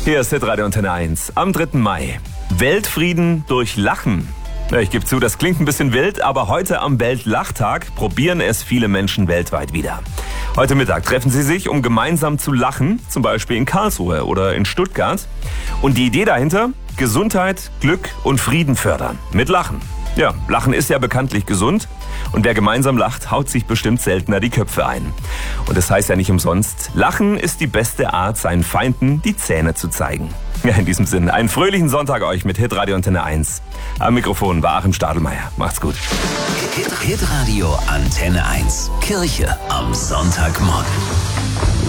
Hier ist Hitradio Antenne 1 am 3. Mai. Weltfrieden durch Lachen. Ja, ich gebe zu, das klingt ein bisschen wild, aber heute am Weltlachtag probieren es viele Menschen weltweit wieder. Heute Mittag treffen sie sich, um gemeinsam zu lachen, zum Beispiel in Karlsruhe oder in Stuttgart. Und die Idee dahinter? Gesundheit, Glück und Frieden fördern. Mit Lachen. Ja, Lachen ist ja bekanntlich gesund. Und wer gemeinsam lacht, haut sich bestimmt seltener die Köpfe ein. Und das heißt ja nicht umsonst, Lachen ist die beste Art, seinen Feinden die Zähne zu zeigen. Ja, in diesem Sinne, einen fröhlichen Sonntag euch mit Hitradio Antenne 1. Am Mikrofon war Achim Stadelmeier. Macht's gut. Hitradio Antenne 1. Kirche am Sonntagmorgen.